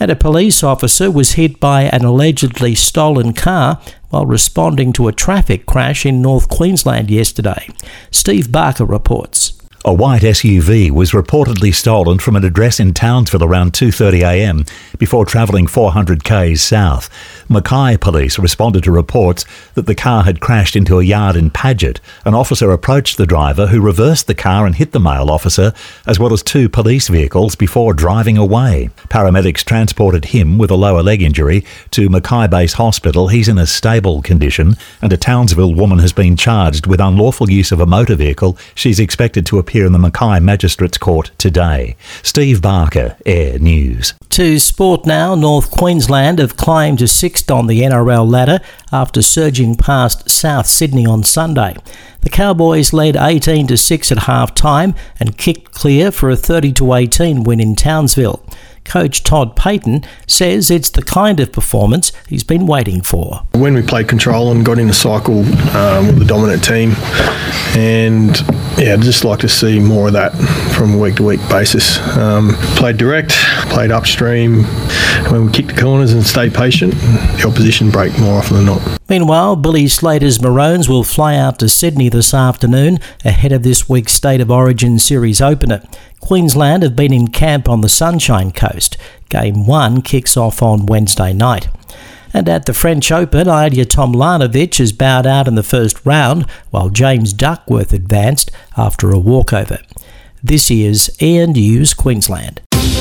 And a police officer was hit by an allegedly stolen car while responding to a traffic crash in North Queensland yesterday. Steve Barker reports. A white SUV was reportedly stolen from an address in Townsville around 2:30am before travelling 400 k's south. Mackay police responded to reports that the car had crashed into a yard in Paget. An officer approached the driver, who reversed the car and hit the male officer, as well as 2 police vehicles, before driving away. Paramedics transported him with a lower leg injury to Mackay Base Hospital. He's in a stable condition, and a Townsville woman has been charged with unlawful use of a motor vehicle. She's expected to appear in the Mackay Magistrates Court today. Steve Barker, Air News. To sport now. North Queensland have climbed to 6th on the NRL ladder after surging past South Sydney on Sunday. The Cowboys led 18-6 at half-time and kicked clear for a 30-18 win in Townsville. Coach Todd Payton says it's the kind of performance he's been waiting for. When we played control and got in a cycle with the dominant team, and I'd just like to see more of that from a week-to-week basis. Played direct, played upstream. When we kick the corners and stay patient, the opposition break more often than not. Meanwhile, Billy Slater's Maroons will fly out to Sydney this afternoon ahead of this week's State of Origin Series opener. Queensland have been in camp on the Sunshine Coast. Game 1 kicks off on Wednesday night. And at the French Open, Ilya Tomljanovic has bowed out in the first round, while James Duckworth advanced after a walkover. This is Air News Queensland.